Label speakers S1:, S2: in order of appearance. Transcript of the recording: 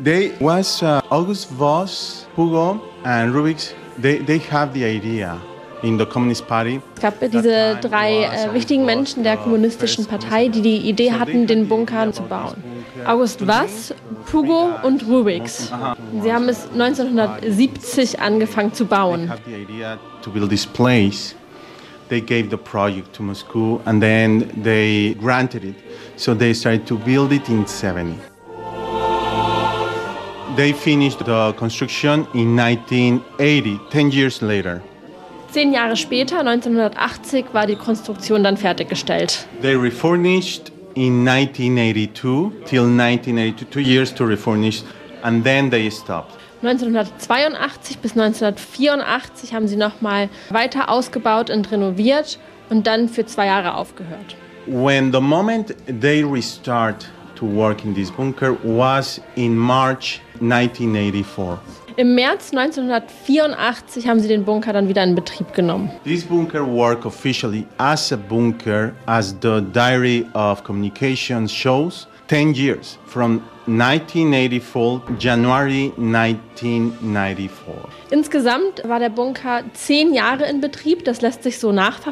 S1: They was August Voss, Hugo, and Rubix. They have the idea in the Communist Party.
S2: Es gab diese drei wichtigen Menschen der kommunistischen Partei, die die Idee hatten, den Bunker zu bauen. August Voss, Pugo und Rubix. Sie haben es 1970 angefangen zu bauen.
S1: They gave the project to Moscow and then they granted it. So they started to build it in 70. They finished the construction in 1980, 10 years later.
S2: 10 Jahre später, 1980, war die Konstruktion dann fertiggestellt.
S1: They refurnished in 1982 till 1982, 2 years to refurnish, and then they stopped.
S2: 1982 bis 1984 haben sie nochmal weiter ausgebaut und renoviert und dann für 2 Jahre aufgehört.
S1: When the moment they restart to work in this bunker was in March 1984.
S2: Im März 1984 haben sie den Bunker dann wieder in Betrieb genommen.
S1: This bunker worked officially as a bunker, as the Diary of Communications shows, 10 years, from 1984, January 1994.
S2: Insgesamt war der Bunker 10 Jahre in Betrieb, das lässt sich so nachverfolgen.